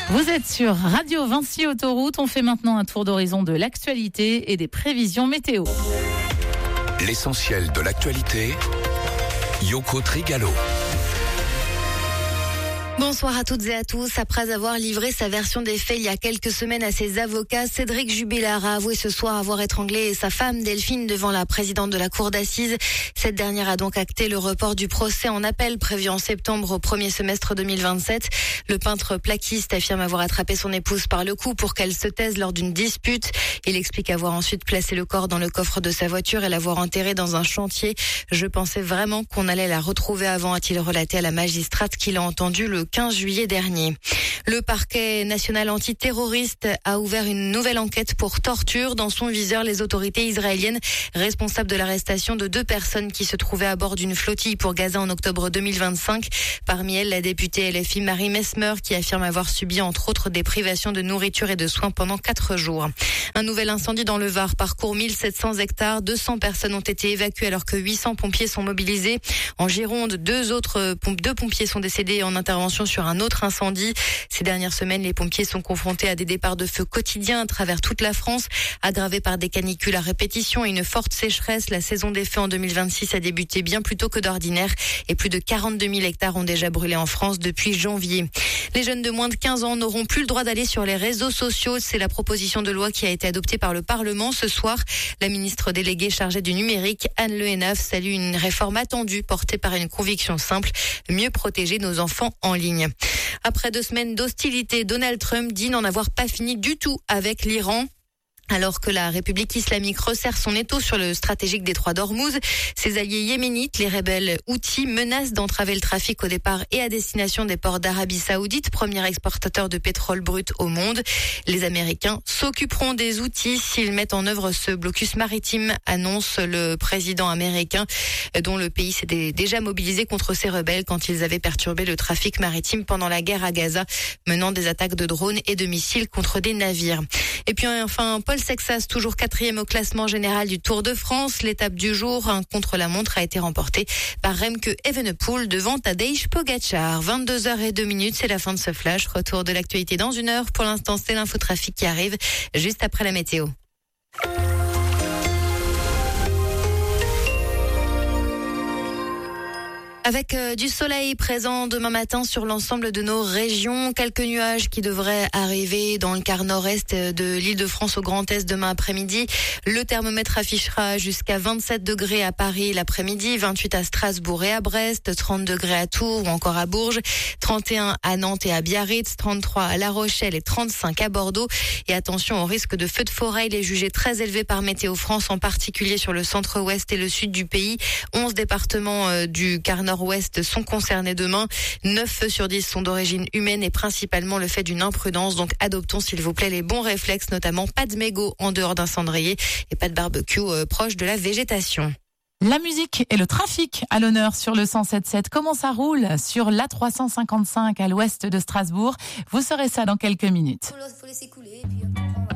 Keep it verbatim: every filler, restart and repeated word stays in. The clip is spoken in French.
Vous êtes sur Radio Vinci Autoroute. On fait maintenant un tour d'horizon de l'actualité et des prévisions météo. L'essentiel de l'actualité, Yoko Trigalo. Bonsoir à toutes et à tous. Après avoir livré sa version des faits il y a quelques semaines à ses avocats, Cédric Jubilard a avoué ce soir avoir étranglé sa femme Delphine devant la présidente de la cour d'assises. Cette dernière a donc acté le report du procès en appel prévu en septembre au premier semestre deux mille vingt-sept. Le peintre plaquiste affirme avoir attrapé son épouse par le cou pour qu'elle se taise lors d'une dispute. Il explique avoir ensuite placé le corps dans le coffre de sa voiture et l'avoir enterré dans un chantier. Je pensais vraiment qu'on allait la retrouver avant, a-t-il relaté à la magistrate qu'il a entendue le quinze juillet dernier. Le parquet national antiterroriste a ouvert une nouvelle enquête pour torture. Dans son viseur, les autorités israéliennes responsables de l'arrestation de deux personnes qui se trouvaient à bord d'une flottille pour Gaza en octobre deux mille vingt-cinq. Parmi elles, la députée L F I Marie Messmer qui affirme avoir subi entre autres des privations de nourriture et de soins pendant quatre jours. Un nouvel incendie dans le Var parcourt mille sept cents hectares. deux cents personnes ont été évacuées alors que huit cents pompiers sont mobilisés. En Gironde, deux autres deux pompiers sont décédés en intervention sur un autre incendie. Ces dernières semaines, les pompiers sont confrontés à des départs de feu quotidiens à travers toute la France, aggravés par des canicules à répétition et une forte sécheresse. La saison des feux en deux mille vingt-six a débuté bien plus tôt que d'ordinaire et plus de quarante-deux mille hectares ont déjà brûlé en France depuis janvier. Les jeunes de moins de quinze ans n'auront plus le droit d'aller sur les réseaux sociaux. C'est la proposition de loi qui a été adoptée par le Parlement ce soir. La ministre déléguée chargée du numérique, Anne Le Hénaff, salue une réforme attendue portée par une conviction simple, mieux protéger nos enfants en ligne. Après deux semaines d'hostilité, Donald Trump dit n'en avoir pas fini du tout avec l'Iran. Alors que la République islamique resserre son étau sur le stratégique détroit d'Ormuz, ses alliés yéménites, les rebelles houthis, menacent d'entraver le trafic au départ et à destination des ports d'Arabie Saoudite, premier exportateur de pétrole brut au monde. Les Américains s'occuperont des Houthis s'ils mettent en œuvre ce blocus maritime, annonce le président américain, dont le pays s'était déjà mobilisé contre ces rebelles quand ils avaient perturbé le trafic maritime pendant la guerre à Gaza, menant des attaques de drones et de missiles contre des navires. Et puis enfin, Paul Sexas, toujours quatrième au classement général du Tour de France. L'étape du jour, un contre-la-montre, a été remportée par Remke Evenepoel devant Tadej Pogacar. vingt-deux heures zéro deux, c'est la fin de ce flash. Retour de l'actualité dans une heure. Pour l'instant, c'est l'infotrafic qui arrive juste après la météo. Avec euh, du soleil présent demain matin sur l'ensemble de nos régions, quelques nuages qui devraient arriver dans le quart nord-est de l'Île-de-France au Grand Est demain après-midi. Le thermomètre affichera jusqu'à vingt-sept degrés à Paris l'après-midi, vingt-huit à Strasbourg et à Brest, trente degrés à Tours ou encore à Bourges, trente et un à Nantes et à Biarritz, trente-trois à La Rochelle et trente-cinq à Bordeaux. Et attention au risque de feu de forêt, il est jugé très élevé par Météo France, en particulier sur le centre-ouest et le sud du pays. onze départements euh, du quart nord ouest sont concernés demain. neuf feux sur dix sont d'origine humaine et principalement le fait d'une imprudence. Donc adoptons s'il vous plaît les bons réflexes, notamment pas de mégots en dehors d'un cendrier et pas de barbecue euh, proche de la végétation. La musique et le trafic à l'honneur sur le cent sept sept. Comment ça roule sur l'A trois cent cinquante-cinq à l'ouest de Strasbourg? Vous saurez ça dans quelques minutes. Faut laisser couler, et puis...